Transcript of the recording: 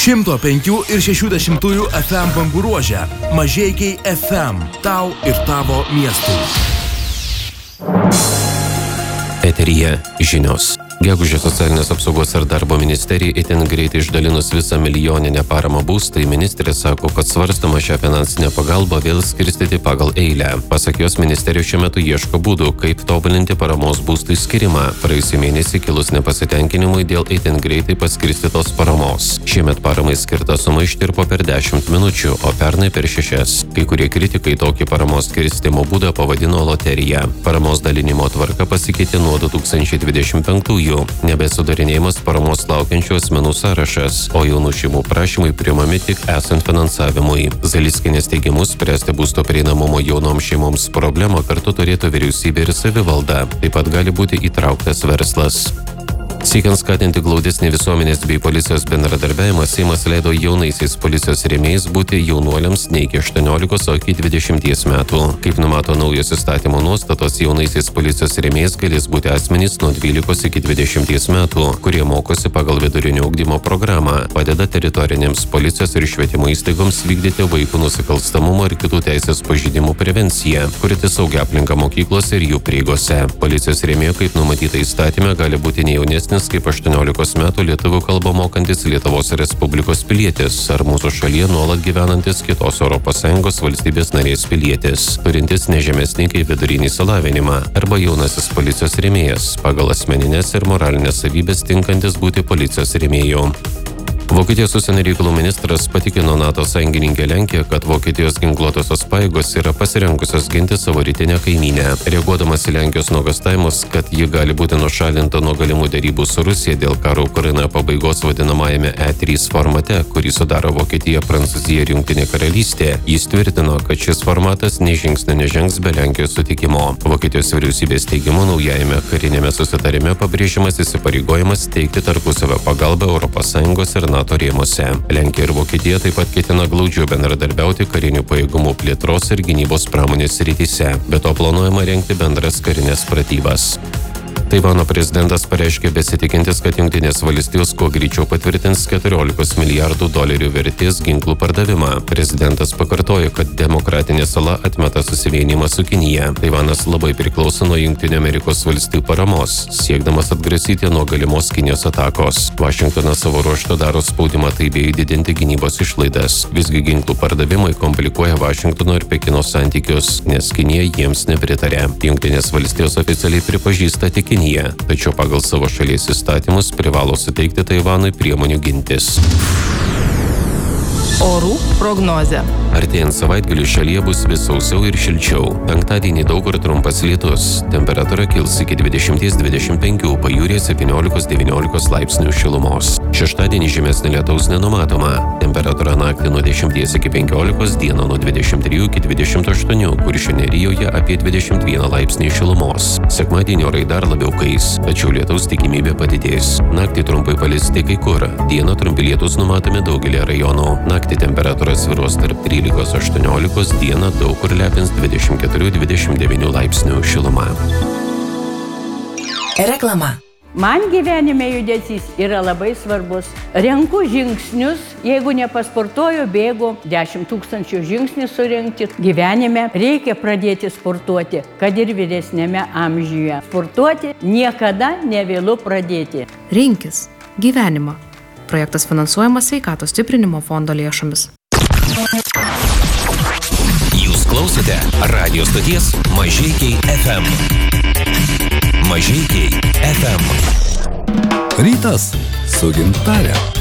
105 ir 60 FM bangų ruože. Mažeikiai FM. Tau ir tavo miestui. Eteryje žinios. Gegužės socialinės apsaugos ir darbo ministerija itin greitai išdalinus visą milijoninę paramą būstai, ministrė sako, kad svarstoma šią finansinę pagalbą vėl skirstyti pagal eilę. Pasak jos, ministerija šiuo metu ieško būdų, kaip tobulinti paramos būstui skirimą. Praėjusį mėnesį kilus nepasitenkinimui dėl itin greitai paskirstytos paramos. Šiemet paramai skirta suma ištirpo per 10 minučių, o pernai per 6. Kai kurie kritikai tokį paramos skirstymo būdą pavadino loterija. Paramos dalinimo tvarka pasikeitė nuo 2025. Nebesudarinėjimas paramos laukiančių asmenų sąrašas, o jaunų šeimų prašymai priimami tik esant finansavimui. Zaliskienės teigimu, spręsti būsto prieinamumo jaunoms šeimoms problemą kartu turėtų vyriausybė ir savivalda. Taip pat gali būti įtrauktas verslas. Siekiant skatinti glaudesnį visuomenės bei policijos bendradarbiavimą, Seimas leido jaunaisiais policijos rėmėjais būti jaunuoliams ne iki 18, o iki 20 metų. Kaip numato naujos įstatymo nuostatos, jaunaisiais policijos rėmėjais galės būti asmenys nuo 12 iki 20 metų, kurie mokosi pagal vidurinio ugdymo programą, padeda teritorinėms policijos ir švietimo įstaigoms vykdyti vaikų nusikalstamumo ir kitų teisės pažeidimų prevenciją, kurti saugią aplinką mokyklose ir jų prieigose. Policijos rėmėjo, kaip numatyta įstatyme, gali būti ne jaunesnis kaip 18 metų lietuvių kalbą mokantis Lietuvos Respublikos pilietis ar mūsų šalyje nuolat gyvenantis kitos ES valstybės narės pilietis, turintis nežemesnį kaip vidurinį išsilavinimą, arba jaunasis policijos rėmėjas, pagal asmeninės ir moralinės savybės tinkantis būti policijos rėmėju. Vokietijos užsienio reikalų ministras patikino NATO sąjungininkę Lenkiją, kad Vokietijos ginkluotosios pajėgos yra pasirengusios ginti savo rytinę kaimynę. Reaguodamas į Lenkijos nuogąstavimus, kad ji gali būti nušalinta nuo galimų derybų su Rusija dėl karo Ukrainoje pabaigos vadinamajame E3 formate, kurį sudaro Vokietija, Prancūzija ir Jungtinė karalystė, jis tvirtino, kad šis formatas nė žingsnio nežengs be Lenkijos sutikimo. Vokietijos vyriausybės teigimu, naujajame karinėme susitarime pabrėžiamas įsipareigojimas teikti tarpusavio pagalbą ES ir NATO rėmuose. Lenkija ir Vokietija taip pat ketina glaudžiau bendradarbiauti karinių pajėgumų plėtros ir gynybos pramonės srityse. Be to planuojama rengti bendras karinės pratybas. Taivano prezidentas pareiškė besitikintis, kad Jungtinės valstijos kuo greičiau patvirtins $14 milijardų vertės ginklų pardavimą. Prezidentas pakartojo, kad demokratinė sala atmeta susivienimą su Kinija. Taivanas labai priklauso nuo Jungtinių Amerikos valstijų paramos, siekdamas atgrasyti nuo galimos Kinijos atakos. Vašingtonas savo ruožtu daro spaudimą Taibėjui didinti gynybos išlaidas. Visgi ginklų pardavimai komplikuoja Vašingtono ir Pekino santykius, nes Kinija jiems nepritarė. Jungtinės valstijos oficialiai pripažįsta tik Kinija, tačiau pagal savo šalies įstatymus privalo suteikti Taivanui priemonių gintis. Orų prognozė. Artėjant savaitgaliui šalyje bus vis sausiau ir šilčiau. Penktadienį daug kur trumpas lietus. Temperatūra kils iki 20-25, pajūryje 17-19 laipsnių šilumos. Šeštadienį žymesnio lietaus nenumatoma. Temperatūra naktį nuo 10 iki 15, dieną nuo 23 iki 28, Kuršių nerijoje apie 21 laipsnį šilumos. Sekmadienį orai dar labiau kais, tačiau lietaus tikimybė padidės. Naktį trumpai palis tik kai kur. Dieną trumpi lietus numatomi daugelį rajonų. Naktį temperatūra svyruos tarp 13-18, dieną daug kur lepins 24-29 laipsnių šiluma. Reklama. Man gyvenime judesys yra labai svarbus. Renku žingsnius, jeigu nepasportuoju, bėgu 10 000 žingsnių surinkti. Gyvenime reikia pradėti sportuoti, kad ir vyresnėme amžiuje. Sportuoti niekada nevėlu pradėti. Rinkis gyvenimą. Projektas finansuojamas Sveikatos stiprinimo fondo lėšomis. Jūs klausote radijo stoties Mažeikiai FM. Mažeikiai FM. Rytas su Gintare.